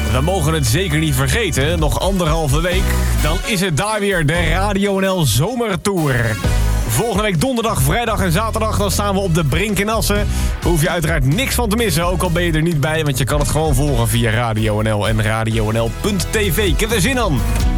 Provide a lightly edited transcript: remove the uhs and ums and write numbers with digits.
We mogen het zeker niet vergeten. Nog 1,5 week, dan is het daar weer de Radio NL Zomertour. Volgende week donderdag, vrijdag en zaterdag, dan staan we op de Brink in Assen. Daar hoef je uiteraard niks van te missen, ook al ben je er niet bij, want je kan het gewoon volgen via Radio NL en radionl.tv. Ik heb er zin aan.